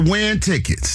Win tickets.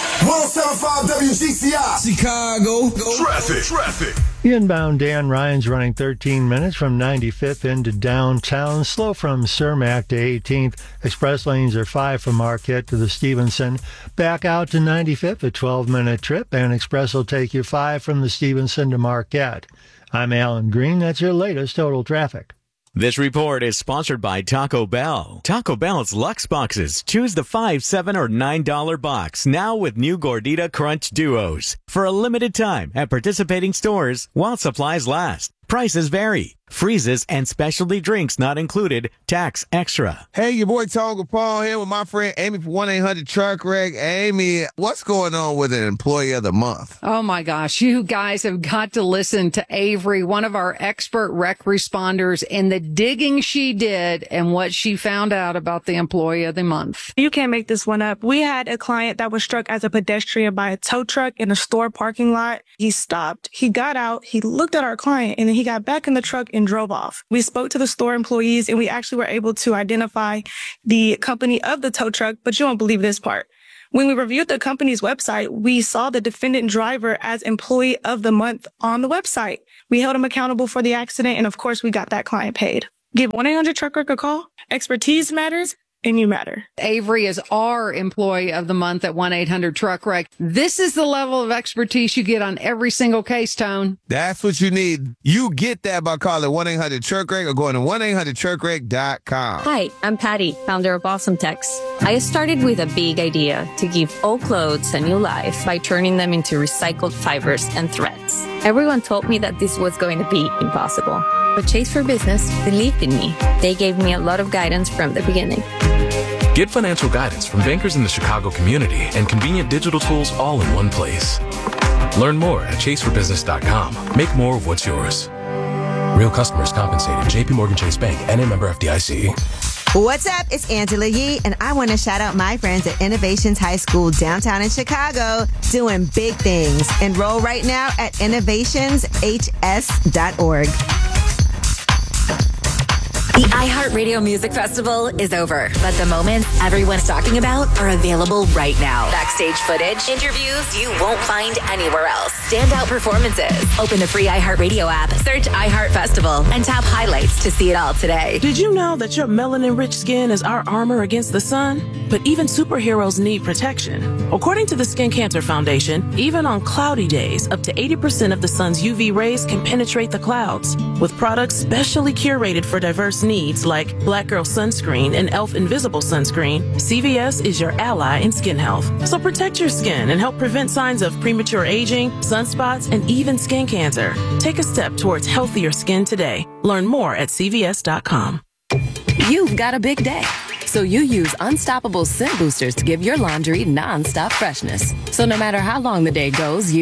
1075 WGCI. Chicago. Traffic. Inbound Dan Ryan's running 13 minutes from 95th into downtown. Slow from Cermak to 18th. Express lanes are 5 from Marquette to the Stevenson. Back out to 95th, a 12-minute trip, and Express will take you 5 from the Stevenson to Marquette. I'm Alan Green. That's your latest total traffic. This report is sponsored by Taco Bell. Taco Bell's Luxe Boxes. Choose the $5, $7, or $9 box. Now with new Gordita Crunch Duos. For a limited time at participating stores while supplies last. Prices vary. Freezes and specialty drinks not included. Tax extra. Hey, your boy Tonga Paul here with my friend Amy for 1-800-TRUCK-WRECK. Amy, what's going on with an Employee of the Month? Oh, my gosh. You guys have got to listen to Avery, one of our expert wreck responders, and the digging she did and what she found out about the Employee of the Month. You can't make this one up. We had a client that was struck as a pedestrian by a tow truck in a store parking lot. He stopped, he got out, he looked at our client, and then he got back in the truck and drove off. We spoke to the store employees and we actually were able to identify the company of the tow truck, but you won't believe this part. When we reviewed the company's website, we saw the defendant driver as Employee of the Month on the website. We held him accountable for the accident, and of course, we got that client paid. Give 1-800-TRUCK-WRECK a call. Expertise matters, and you matter. Avery is our Employee of the Month at 1-800-TRUCK-WRECK. This is the level of expertise you get on every single case, Tone. That's what you need. You get that by calling 1-800-TRUCK-WRECK or going to 1-800-TRUCK-WRECK.com. Hi, I'm Patty, founder of Awesome Tex. I started with a big idea to give old clothes a new life by turning them into recycled fibers and threads. Everyone told me that this was going to be impossible. But Chase for Business believed in me. They gave me a lot of guidance from the beginning. Get financial guidance from bankers in the Chicago community and convenient digital tools all in one place. Learn more at chaseforbusiness.com. Make more of what's yours. Real customers compensated. JP Morgan Chase Bank, and a member FDIC. What's up? It's Angela Yee, and I want to shout out my friends at Innovations High School downtown in Chicago, doing big things. Enroll right now at innovationshs.org. The iHeartRadio Music Festival is over, but the moments everyone's talking about are available right now. Backstage footage, interviews you won't find anywhere else. Standout performances. Open the free iHeartRadio app, search iHeart Festival, and tap highlights to see it all today. Did you know that your melanin-rich skin is our armor against the sun? But even superheroes need protection. According to the Skin Cancer Foundation, even on cloudy days, up to 80% of the sun's UV rays can penetrate the clouds. With products specially curated for diverse needs like Black Girl Sunscreen and e.l.f. Invisible Sunscreen, CVS is your ally in skin health. So protect your skin and help prevent signs of premature aging, sunspots, and even skin cancer. Take a step towards healthier skin today. Learn more at CVS.com. You've got a big day, so you use Unstoppable Scent Boosters to give your laundry non-stop freshness. So no matter how long the day goes,